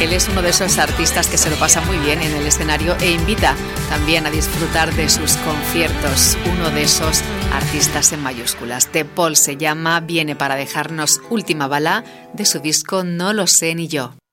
Él es uno de esos artistas que se lo pasa muy bien en el escenario e invita también a disfrutar de sus conciertos. Uno de esos artistas en mayúsculas. The Paul se llama, viene para dejarnos Última Bala de su disco No lo sé ni yo.